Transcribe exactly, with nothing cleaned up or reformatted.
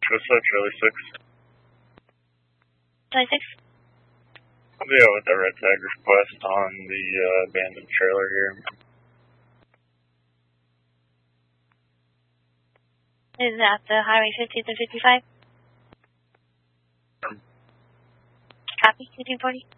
What's up, Charlie six? Charlie six? Yeah, with the red tag request on the uh, abandoned trailer here. Is that the Highway fifty to fifty-five? Copy, fifteen forty.